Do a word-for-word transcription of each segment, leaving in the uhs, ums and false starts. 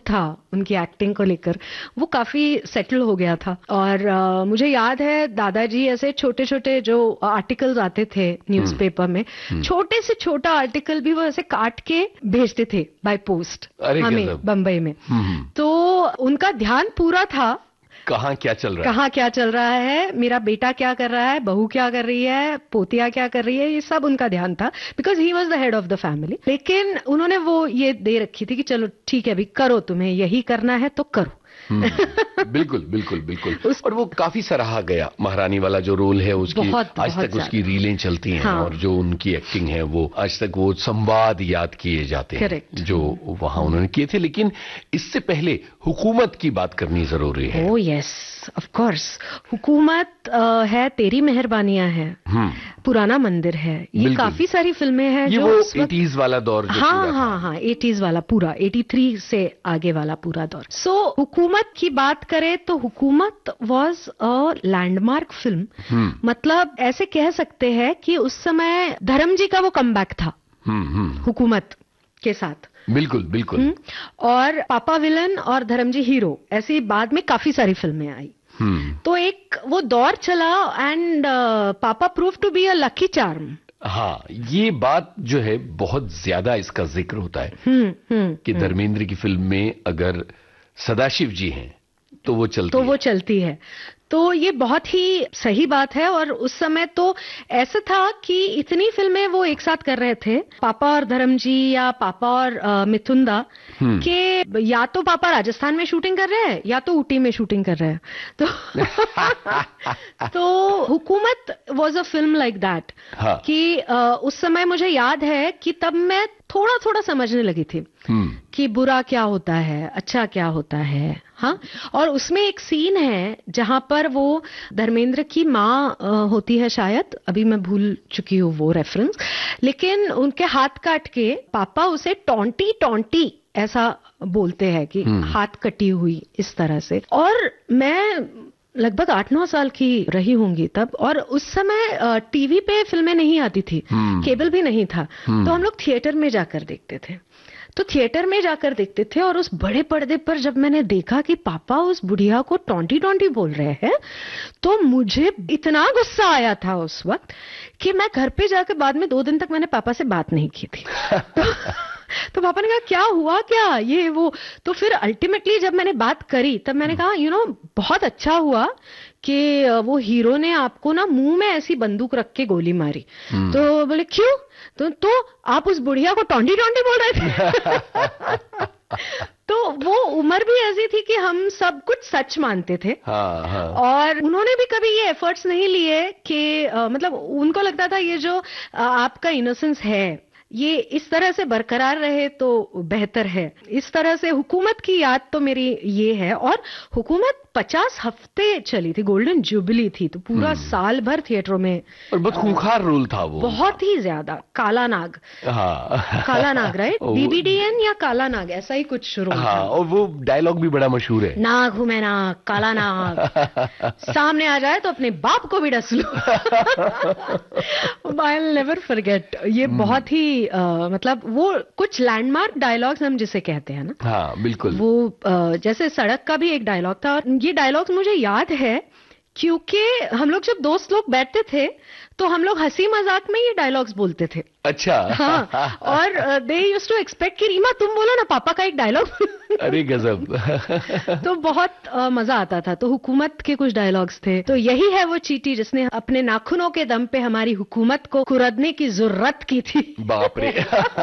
था उनकी एक्टिंग को लेकर, वो काफी सेटल हो गया था। और uh, मुझे याद है दादाजी ऐसे छोटे छोटे जो आर्टिकल्स आते थे न्यूज़पेपर में, छोटे से छोटा आर्टिकल भी वो ऐसे काट के भेजते थे बाय पोस्ट हमें बम्बई में। तो उनका ध्यान पूरा था कहाँ क्या चल रहा है, कहाँ क्या चल रहा है, मेरा बेटा क्या कर रहा है, बहू क्या कर रही है, पोतिया क्या कर रही है, ये सब उनका ध्यान था, because he was the head of the family. लेकिन उन्होंने वो ये दे रखी थी कि चलो ठीक है अभी करो, तुम्हें यही करना है तो करो। बिल्कुल बिल्कुल बिल्कुल। उस... और वो काफी सराहा गया, महारानी वाला जो रोल है उसकी बहुत, आज बहुत तक उसकी रीलें चलती हैं। हाँ। और जो उनकी एक्टिंग है वो आज तक वो संवाद याद किए जाते हैं Correct. जो वहां उन्होंने किए थे। लेकिन इससे पहले हुकूमत की बात करनी जरूरी है। ओह यस ऑफ कोर्स, हुकूमत uh, है, तेरी मेहरबानियां है, पुराना मंदिर है, ये काफी सारी फिल्में हैं जो वो एटीज़ वाला दौर जो हाँ हाँ हाँ एटीज़ वाला पूरा तिरासी से आगे वाला पूरा दौर। सो so, हुकूमत की बात करें तो हुकूमत वाज अ लैंडमार्क फिल्म। मतलब ऐसे कह सकते हैं कि उस समय धर्म जी का वो कमबैक था हुकूमत के साथ। बिल्कुल बिल्कुल। और पापा विलन और धर्मजी हीरो, ऐसी बाद में काफी सारी फिल्में आई। तो एक वो दौर चला एंड पापा prove to be a lucky charm. हाँ, ये बात जो है बहुत ज्यादा इसका जिक्र होता है हुँ, हुँ, कि धर्मेंद्र की फिल्म में अगर सदाशिव जी हैं तो वो चलती तो है। वो चलती है। तो ये बहुत ही सही बात है। और उस समय तो ऐसा था कि इतनी फिल्में वो एक साथ कर रहे थे, पापा और धर्मजी या पापा और आ, मिथुंदा, कि या तो पापा राजस्थान में शूटिंग कर रहे हैं या तो ऊटी में शूटिंग कर रहे हैं। तो तो हुकूमत was a film like that कि आ, उस समय मुझे याद है कि तब मैं थोड़ा थोड़ा समझने लगी थी कि बुरा क्या होता है, अच्छा क्या होता है। हाँ, और उसमें एक सीन है जहां पर वो धर्मेंद्र की माँ होती है शायद, अभी मैं भूल चुकी हूँ वो रेफरेंस, लेकिन उनके हाथ काट के पापा उसे टॉन्टी टॉन्टी ऐसा बोलते हैं कि हाथ कटी हुई इस तरह से। और मैं लगभग आठ नौ साल की रही होंगी तब, और उस समय टीवी पे फिल्में नहीं आती थी, केबल भी नहीं था, तो हम लोग थिएटर में जाकर देखते थे। तो थिएटर में जाकर देखते थे और उस बड़े पर्दे पर जब मैंने देखा कि पापा उस बुढ़िया को टॉन्टी टॉन्टी बोल रहे हैं, तो मुझे इतना गुस्सा आया था उस वक्त कि मैं घर पे जाकर बाद में दो दिन तक मैंने पापा से बात नहीं की थी। तो, तो पापा ने कहा क्या हुआ क्या ये वो। तो फिर अल्टीमेटली जब मैंने बात करी तब मैंने कहा यू नो बहुत अच्छा हुआ कि वो हीरो ने आपको ना मुंह में ऐसी बंदूक रख के गोली मारी। तो बोले क्यों? तो तो आप उस बुढ़िया को टॉन्टी टॉन्टी बोल रहे थे। तो वो उम्र भी ऐसी थी कि हम सब कुछ सच मानते थे। हाँ, हाँ। और उन्होंने भी कभी ये एफर्ट्स नहीं लिए कि आ, मतलब उनको लगता था ये जो आ, आपका इनोसेंस है ये इस तरह से बरकरार रहे तो बेहतर है। इस तरह से हुकूमत की याद तो मेरी ये है। और हुकूमत पचास हफ्ते चली थी, गोल्डन जुबली थी, तो पूरा साल भर थिएटरों में। और बहुत खूंखार रोल था वो, बहुत ही ज्यादा। काला नाग, हाँ काला नाग राइट, बीबीडीएन या काला नाग ऐसा ही कुछ रोल हाँ, था। और वो डायलॉग भी बड़ा मशहूर है, नाग हूं मैं नाग, काला नाग, सामने आ जाए तो अपने बाप को भी डस लो। I will never forget. ये बहुत ही आ, मतलब वो कुछ लैंडमार्क डायलॉग्स हम जिसे कहते हैं ना, हाँ बिल्कुल। वो आ, जैसे सड़क का भी एक डायलॉग था, और ये डायलॉग्स मुझे याद है क्योंकि हम लोग जब दोस्त लोग बैठते थे तो हम लोग हंसी मजाक में ये डायलॉग्स बोलते थे। अच्छा। हाँ, और दे यूज्ड टू एक्सपेक्ट कि रीमा तुम बोलो ना पापा का एक डायलॉग। अरे गजब। तो बहुत uh, मजा आता था। तो हुकूमत के कुछ डायलॉग्स थे। तो यही है वो चींटी जिसने अपने नाखूनों के दम पे हमारी हुकूमत को कुरदने की जरूरत की थी। बाप रे।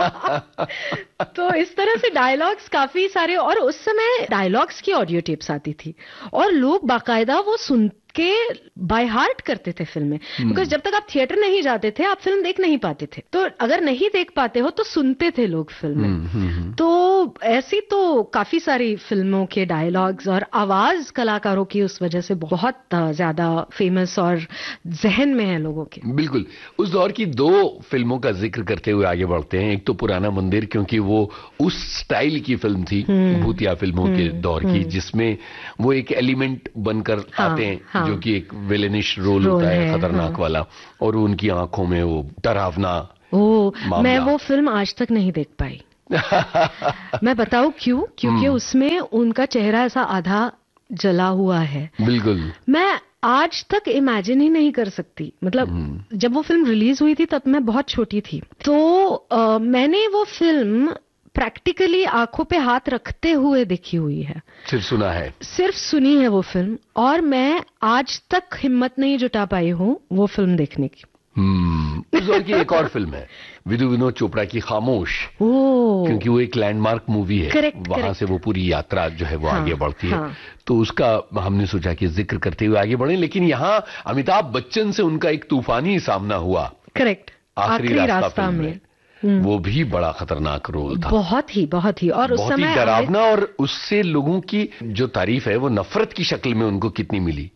तो इस तरह से डायलॉग्स काफी सारे। और उस समय डायलॉग्स की ऑडियो टेप्स आती थी और लोग बाकायदा वो सुन के बाय हार्ट करते थे फिल्में, बिकॉज जब तक आप थिएटर नहीं जाते थे आप फिल्म देख नहीं पाते थे। तो अगर नहीं देख पाते हो तो सुनते थे लोग फिल्में। तो ऐसी तो काफी सारी फिल्मों के डायलॉग्स और आवाज कलाकारों की उस वजह से बहुत ज्यादा फेमस और जहन में है लोगों के। बिल्कुल। उस दौर की दो फिल्मों का जिक्र करते हुए आगे बढ़ते हैं। एक तो पुराना मंदिर, क्योंकि वो उस स्टाइल की फिल्म थी, भूतिया फिल्मों के दौर की, जिसमें वो एक एलिमेंट बनकर आते हैं, हाँ, जो कि एक विलेनिश रोल, रोल होता है, है खतरनाक, हाँ, वाला, और उनकी आंखों में वो डरावना। ओ, मैं वो फिल्म आज तक नहीं देख पाई। मैं बताऊं क्यों? क्योंकि उसमें उनका चेहरा ऐसा आधा जला हुआ है। बिल्कुल। मैं आज तक इमेजिन ही नहीं कर सकती। मतलब जब वो फिल्म रिलीज हुई थी तब मैं बहुत छोटी थी, तो आ, मैंने वो फिल्म प्रैक्टिकली आंखों पे हाथ रखते हुए देखी हुई है। सिर्फ सुना है? सिर्फ सुनी है वो फिल्म, और मैं आज तक हिम्मत नहीं जुटा पाई हूँ वो फिल्म देखने की। हम्म उस दौर की एक और फिल्म है विदु विनोद चोपड़ा की खामोश, क्योंकि वो एक लैंडमार्क मूवी है। correct, वहां correct. से वो पूरी यात्रा जो है वो हाँ, आगे बढ़ती है। हाँ. तो उसका हमने सोचा कि जिक्र करते हुए आगे बढ़े, लेकिन यहाँ अमिताभ बच्चन से उनका एक तूफानी सामना हुआ। करेक्ट। आखिरी रास्ता, रास्ता में, में। वो भी बड़ा खतरनाक रोल था। बहुत ही बहुत ही और उस समय डरावना, और उससे लोगों की जो तारीफ है वो नफरत की शक्ल में उनको कितनी मिली।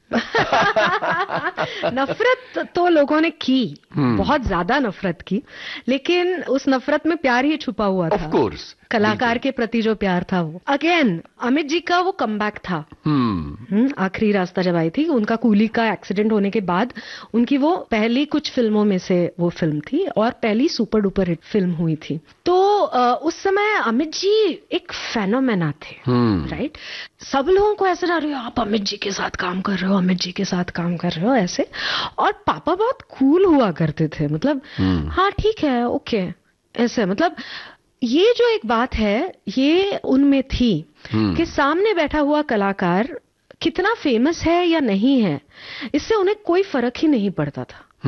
नफरत तो लोगों ने की, बहुत ज्यादा नफरत की, लेकिन उस नफरत में प्यार ही छुपा हुआ था। ऑफ कोर्स, कलाकार के प्रति जो प्यार था वो। अगेन अमित जी का वो कमबैक था। हम्म आखिरी रास्ता जब आई थी, उनका कूली का एक्सीडेंट होने के बाद उनकी वो पहली कुछ फिल्मों में से वो फिल्म थी, और पहली सुपर डुपर हिट फिल्म हुई थी। तो उस समय अमित जी एक फेनोमेना थे, राइट। सब लोगों को ऐसा जा रही हो आप अमित जी के साथ काम कर रहे हो, अमित जी के साथ काम कर रहे हो ऐसे। और पापा बहुत कूल हुआ करते थे, मतलब हाँ ठीक है ओके ऐसे। मतलब ये जो एक बात है ये उनमें थी कि सामने बैठा हुआ कलाकार कितना फेमस है या नहीं है, इससे उन्हें कोई फर्क ही नहीं पड़ता था।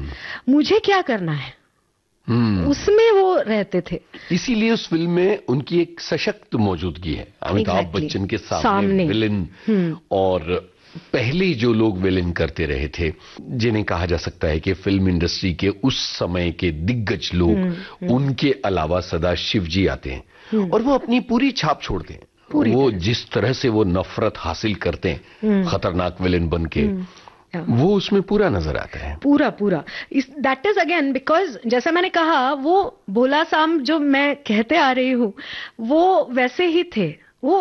मुझे क्या करना है, Hmm. उसमें वो रहते थे। इसीलिए उस फिल्म में उनकी एक सशक्त मौजूदगी है। अमिताभ exactly. बच्चन के सामने, सामने। Villain hmm. और पहले जो लोग विलेन करते रहे थे, जिन्हें कहा जा सकता है कि फिल्म इंडस्ट्री के उस समय के दिग्गज लोग, hmm. उनके अलावा सदा शिव जी आते हैं hmm. और वो अपनी पूरी छाप छोड़ते हैं। वो जिस तरह से वो नफरत हासिल करते हैं hmm. खतरनाक विलेन बन के, hmm. वो उसमें पूरा नजर आता है, पूरा पूरा। दैट इज अगेन बिकॉज जैसा मैंने कहा, वो भोला साम जो मैं कहते आ रही हूँ वो वैसे ही थे। वो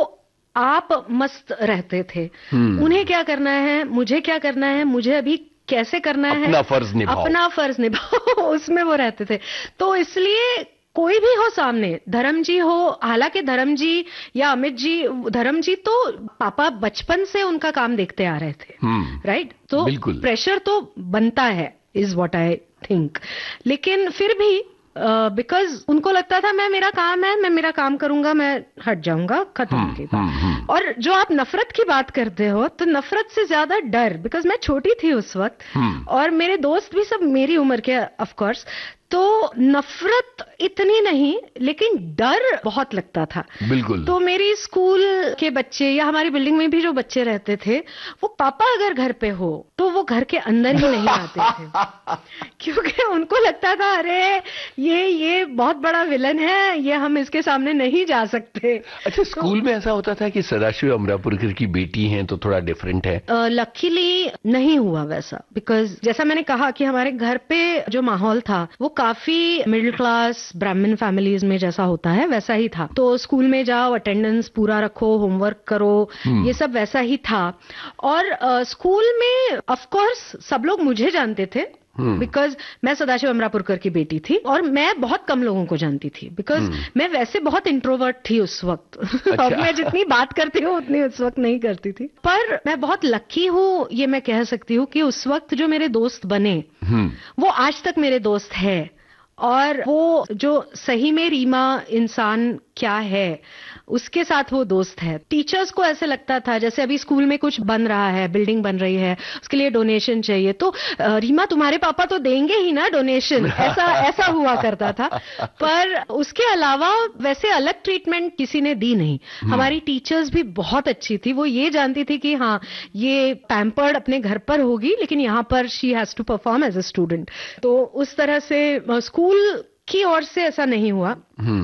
आप मस्त रहते थे। उन्हें क्या करना है, मुझे क्या करना है, मुझे अभी कैसे करना है, अपना फर्ज निभाओ, अपना फर्ज निभाओ उसमें वो रहते थे। तो इसलिए कोई भी हो सामने, धर्म जी हो, हालांकि धर्म जी या अमित जी, धर्म जी तो पापा बचपन से उनका काम देखते आ रहे थे, राइट। तो प्रेशर तो बनता है, इज व्हाट आई थिंक। लेकिन फिर भी बिकॉज uh, उनको लगता था मैं, मेरा काम है, मैं मेरा काम करूंगा, मैं हट जाऊंगा, खत्म की बात। और जो आप नफरत की बात करते हो, तो नफरत से ज्यादा डर, बिकॉज मैं छोटी थी उस वक्त और मेरे दोस्त भी सब मेरी उम्र के ऑफ कोर्स, तो नफरत इतनी नहीं लेकिन डर बहुत लगता था। बिल्कुल। तो मेरी स्कूल के बच्चे या हमारी बिल्डिंग में भी जो बच्चे रहते थे, वो पापा अगर घर पे हो तो वो घर के अंदर ही नहीं आते थे क्योंकि उनको लगता था अरे ये ये बहुत बड़ा विलन है, ये हम इसके सामने नहीं जा सकते। अच्छा, स्कूल तो, में ऐसा होता था कि सदाशिव अमरापुरकर की बेटी हैं तो थोड़ा डिफरेंट है? लकीली uh, नहीं हुआ वैसा, बिकॉज जैसा मैंने कहा कि हमारे घर पे जो माहौल था वो काफी मिडिल क्लास ब्राह्मण फैमिलीज में जैसा होता है वैसा ही था। तो स्कूल में जाओ, अटेंडेंस पूरा रखो, होमवर्क करो, ये सब वैसा ही था। और uh, स्कूल में ऑफ कोर्स सब लोग मुझे जानते थे बिकॉज hmm. मैं सदाशिव अमरापुरकर की बेटी थी, और मैं बहुत कम लोगों को जानती थी बिकॉज hmm. मैं वैसे बहुत इंट्रोवर्ट थी उस वक्त। अच्छा। अब मैं जितनी बात करती हूँ उतनी उस वक्त नहीं करती थी, पर मैं बहुत लकी हूँ, ये मैं कह सकती हूँ कि उस वक्त जो मेरे दोस्त बने hmm. वो आज तक मेरे दोस्त है। और वो जो सही में रीमा इंसान क्या है उसके साथ वो दोस्त है। टीचर्स को ऐसे लगता था जैसे अभी स्कूल में कुछ बन रहा है, बिल्डिंग बन रही है, उसके लिए डोनेशन चाहिए, तो रीमा तुम्हारे पापा तो देंगे ही ना डोनेशन, ऐसा ऐसा हुआ करता था। पर उसके अलावा वैसे अलग ट्रीटमेंट किसी ने दी नहीं। हमारी टीचर्स भी बहुत अच्छी थी, वो ये जानती थी कि हाँ ये पैम्पर्ड अपने घर पर होगी लेकिन यहाँ पर she has to perform as a student. तो उस तरह से स्कूल की ओर से ऐसा नहीं हुआ।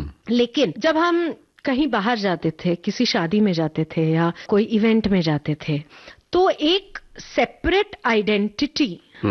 लेकिन जब हम कहीं बाहर जाते थे, किसी शादी में जाते थे या कोई इवेंट में जाते थे, तो एक सेपरेट आइडेंटिटी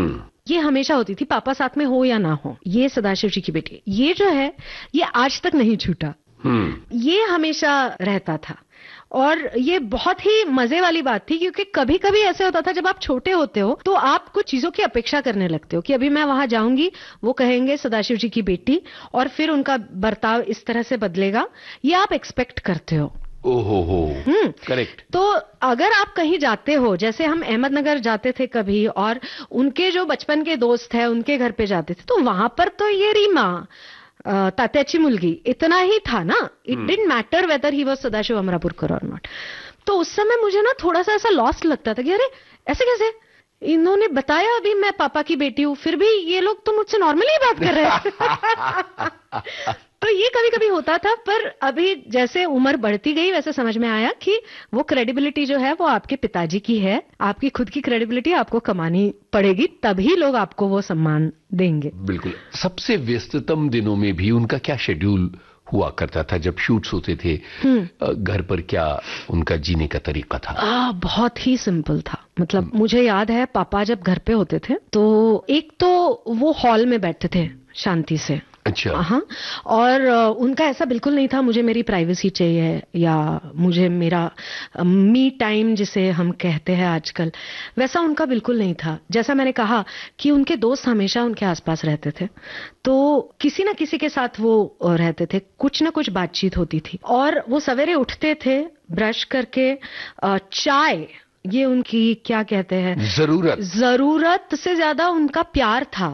ये हमेशा होती थी, पापा साथ में हो या ना हो, ये सदाशिव जी की बेटी, ये जो है ये आज तक नहीं छूटा, ये हमेशा रहता था। और ये बहुत ही मजे वाली बात थी, क्योंकि कभी कभी ऐसे होता था जब आप छोटे होते हो तो आप कुछ चीजों की अपेक्षा करने लगते हो कि अभी मैं वहां जाऊंगी, वो कहेंगे सदाशिव जी की बेटी, और फिर उनका बर्ताव इस तरह से बदलेगा, ये आप एक्सपेक्ट करते हो। ओहो हो, करेक्ट। तो अगर आप कहीं जाते हो, जैसे हम अहमदनगर जाते थे कभी, और उनके जो बचपन के दोस्त हैं उनके घर पे जाते थे, तो वहां पर तो ये रीमा तात्याची मुलगी इतना ही था ना, it didn't matter whether he was Sadashiv Amrapurkar और नॉट। तो उस समय मुझे ना थोड़ा सा ऐसा लॉस्ट लगता था कि अरे ऐसे कैसे, इन्होंने बताया अभी मैं पापा की बेटी हूं, फिर भी ये लोग तो मुझसे नॉर्मली बात कर रहे हैं। तो ये कभी कभी होता था, पर अभी जैसे उम्र बढ़ती गई वैसे समझ में आया कि वो क्रेडिबिलिटी जो है वो आपके पिताजी की है, आपकी खुद की क्रेडिबिलिटी आपको कमानी पड़ेगी, तभी लोग आपको वो सम्मान देंगे। बिल्कुल। सबसे व्यस्ततम दिनों में भी उनका क्या शेड्यूल हुआ करता था जब शूट्स होते थे? घर पर क्या उनका जीने का तरीका था? आ, बहुत ही सिंपल था। मतलब मुझे याद है पापा जब घर पे होते थे तो एक तो वो हॉल में बैठते थे शांति से। अच्छा। हाँ, और उनका ऐसा बिल्कुल नहीं था मुझे मेरी प्राइवेसी चाहिए या मुझे मेरा मी टाइम जिसे हम कहते हैं आजकल, वैसा उनका बिल्कुल नहीं था। जैसा मैंने कहा कि उनके दोस्त हमेशा उनके आसपास रहते थे, तो किसी ना किसी के साथ वो रहते थे, कुछ ना कुछ बातचीत होती थी। और वो सवेरे उठते थे, ब्रश करके चाय, ये उनकी क्या कहते हैं, जरूरत जरूरत से ज्यादा उनका प्यार था।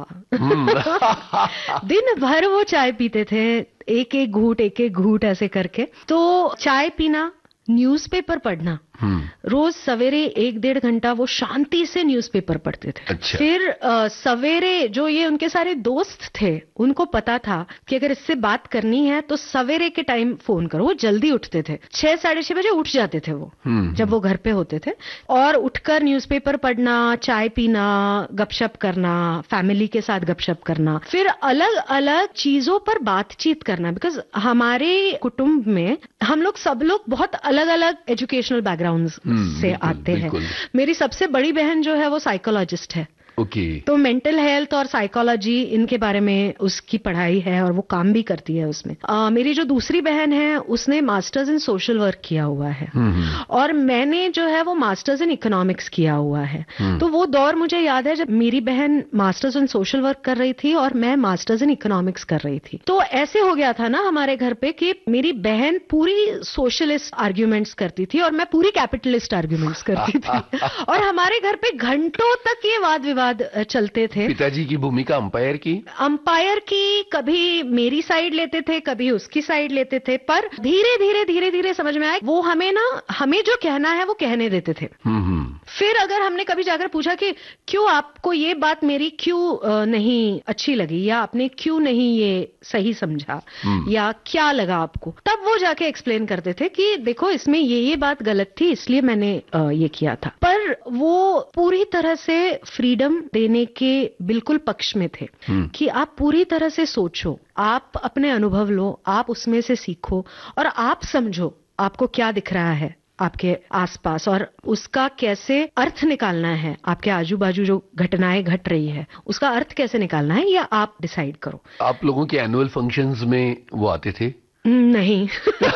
दिन भर वो चाय पीते थे, एक एक घूंट एक एक घूंट ऐसे करके। तो चाय पीना, न्यूज़पेपर पढ़ना, रोज सवेरे एक डेढ़ घंटा वो शांति से न्यूज़पेपर पढ़ते थे। अच्छा। फिर आ, सवेरे जो ये उनके सारे दोस्त थे उनको पता था कि अगर इससे बात करनी है तो सवेरे के टाइम फोन करो। वो जल्दी उठते थे, छह साढ़े छह बजे उठ जाते थे वो जब वो घर पे होते थे, और उठकर न्यूज़पेपर पढ़ना, चाय पीना, गपशप करना, फैमिली के साथ गपशप करना, फिर अलग अलग चीजों पर बातचीत करना। बिकॉज हमारे कुटुंब में हम लोग सब लोग बहुत अलग अलग एजुकेशनल बैकग्राउंड से आते हैं। मेरी सबसे बड़ी बहन जो है वो साइकोलॉजिस्ट है। Okay okay. तो मेंटल हेल्थ और साइकोलॉजी इनके बारे में उसकी पढ़ाई है और वो काम भी करती है उसमें। आ, मेरी जो दूसरी बहन है उसने मास्टर्स इन सोशल वर्क किया हुआ है, और मैंने जो है वो मास्टर्स इन इकोनॉमिक्स किया हुआ है। तो वो दौर मुझे याद है जब मेरी बहन मास्टर्स इन सोशल वर्क कर रही थी और मैं मास्टर्स इन इकोनॉमिक्स कर रही थी। तो ऐसे हो गया था ना हमारे घर पे कि मेरी बहन पूरी सोशलिस्ट आर्ग्यूमेंट्स करती थी और मैं पूरी कैपिटलिस्ट आर्ग्यूमेंट्स करती थी, और हमारे घर पे घंटों तक ये वाद विवाद चलते थे। पिताजी की भूमिका अंपायर की अंपायर की कभी मेरी साइड लेते थे, कभी उसकी साइड लेते थे, पर धीरे धीरे धीरे धीरे समझ में आया वो हमें ना हमें जो कहना है वो कहने देते थे। फिर अगर हमने कभी जाकर पूछा कि क्यों आपको ये बात मेरी क्यों नहीं अच्छी लगी, या आपने क्यों नहीं ये सही समझा, या क्या लगा आपको, तब वो जाके एक्सप्लेन करते थे कि देखो इसमें ये ये बात गलत थी इसलिए मैंने ये किया था। पर वो पूरी तरह से फ्रीडम देने के बिल्कुल पक्ष में थे कि आप पूरी तरह से सोचो, आप अपने अनुभव लो, आप उसमें से सीखो और आप समझो आपको क्या दिख रहा है आपके आसपास और उसका कैसे अर्थ निकालना है। आपके आजू बाजू जो घटनाएं घट रही है उसका अर्थ कैसे निकालना है, या आप डिसाइड करो। आप लोगों के एनुअल फंक्शंस में वो आते थे? नहीं।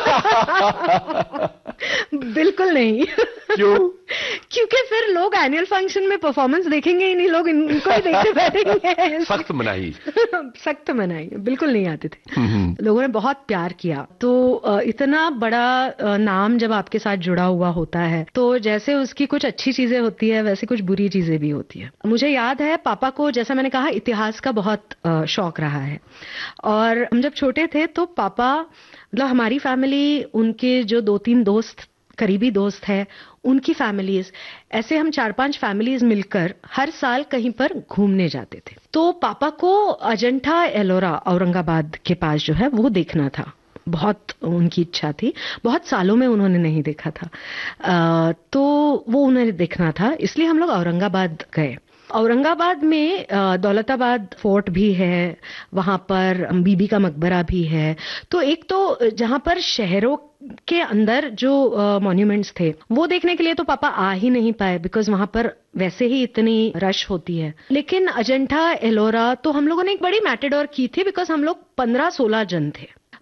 बिल्कुल नहीं। क्यों? क्योंकि फिर लोग एनुअल फंक्शन में परफॉर्मेंस देखेंगे ही नहीं, लोग इनको ही देखते बैठेंगे। सख्त मनाही। सख्त मनाही, बिल्कुल नहीं आते थे। लोगों ने बहुत प्यार किया। तो इतना बड़ा नाम जब आपके साथ जुड़ा हुआ होता है तो जैसे उसकी कुछ अच्छी चीजें होती है वैसे कुछ बुरी चीजें भी होती है। मुझे याद है पापा को, जैसा मैंने कहा, इतिहास का बहुत शौक रहा है, और हम जब छोटे थे तो पापा, मतलब हमारी फैमिली, उनके जो दो तीन दोस्त, करीबी दोस्त है, उनकी फैमिलीज, ऐसे हम चार पांच फैमिलीज मिलकर हर साल कहीं पर घूमने जाते थे। तो पापा को अजंठा एलोरा औरंगाबाद के पास जो है वो देखना था, बहुत उनकी इच्छा थी, बहुत सालों में उन्होंने नहीं देखा था। आ, तो वो उन्हें देखना था, इसलिए हम लोग औरंगाबाद गए। औरंगाबाद में दौलताबाद फोर्ट भी है, वहां पर बीबी का मकबरा भी है। तो एक तो जहां पर शहरों के अंदर जो मॉन्यूमेंट्स थे वो देखने के लिए तो पापा आ ही नहीं पाए, बिकॉज वहां पर वैसे ही इतनी रश होती है। लेकिन अजंठा एलोरा तो हम लोगों ने एक बड़ी मैटेडोर की थी, बिकॉज हम लोग पंद्रह सोलह जन थे।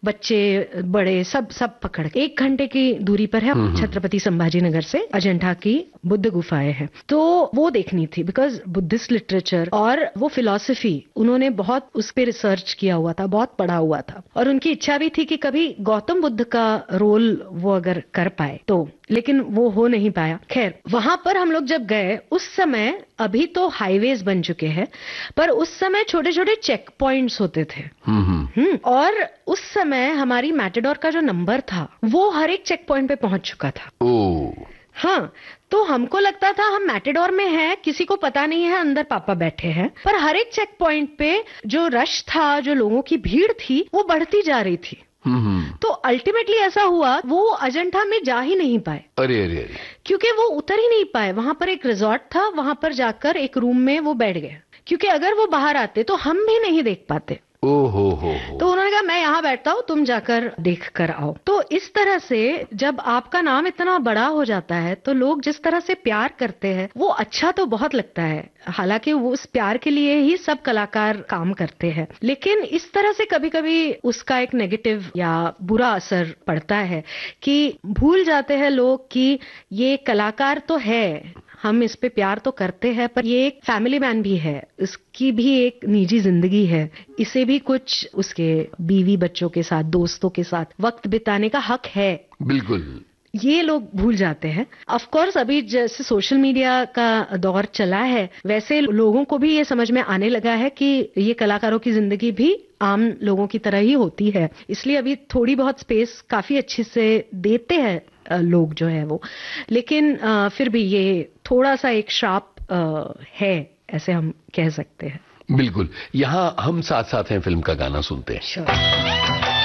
बच्चे बड़े सब सब पकड़ के एक घंटे की दूरी पर है छत्रपति संभाजी नगर से अजंठा की बुद्ध गुफाएं हैं, तो वो देखनी थी बिकॉज बुद्धिस्ट लिटरेचर और वो फिलॉसफी उन्होंने बहुत उस पर रिसर्च किया हुआ था, बहुत पढ़ा हुआ था, और उनकी इच्छा भी थी कि कभी गौतम बुद्ध का रोल वो अगर कर पाए तो, लेकिन वो हो नहीं पाया। खैर वहां पर हम लोग जब गए उस समय, अभी तो हाईवेज बन चुके हैं, पर उस समय छोटे छोटे चेक पॉइंट्स होते थे। हम्म और उस समय हमारी मैटाडोर का जो नंबर था वो हर एक चेक पॉइंट पे पहुंच चुका था। ओ हाँ, तो हमको लगता था हम मैटाडोर में हैं, किसी को पता नहीं है अंदर पापा बैठे हैं, पर हर एक चेक पॉइंट पे जो रश था, जो लोगों की भीड़ थी, वो बढ़ती जा रही थी। तो अल्टीमेटली ऐसा हुआ वो अजंठा में जा ही नहीं पाए। अरे अरे अरे क्योंकि वो उतर ही नहीं पाए। वहां पर एक रिजॉर्ट था, वहां पर जाकर एक रूम में वो बैठ गए, क्योंकि अगर वो बाहर आते तो हम भी नहीं देख पाते। ओ हो हो हो। तो उन्होंने कहा मैं यहाँ बैठता हूँ, तुम जाकर देख कर आओ। तो इस तरह से जब आपका नाम इतना बड़ा हो जाता है तो लोग जिस तरह से प्यार करते हैं वो अच्छा तो बहुत लगता है। हालांकि वो उस प्यार के लिए ही सब कलाकार काम करते हैं, लेकिन इस तरह से कभी कभी उसका एक नेगेटिव या बुरा असर पड़ता है कि भूल जाते हैं लोग कि ये कलाकार तो है, हम इस पे प्यार तो करते हैं, पर ये एक फैमिली मैन भी है, इसकी भी एक निजी जिंदगी है, इसे भी कुछ उसके बीवी बच्चों के साथ, दोस्तों के साथ वक्त बिताने का हक है। बिल्कुल, ये लोग भूल जाते हैं। ऑफ कोर्स अभी जैसे सोशल मीडिया का दौर चला है, वैसे लोगों को भी ये समझ में आने लगा है कि ये कलाकारों की जिंदगी भी आम लोगों की तरह ही होती है, इसलिए अभी थोड़ी बहुत स्पेस काफी अच्छे से देते हैं लोग जो है वो, लेकिन आ, फिर भी ये थोड़ा सा एक श्राप है, ऐसे हम कह सकते हैं। बिल्कुल। यहाँ हम साथ साथ हैं फिल्म का गाना सुनते हैं। Sure.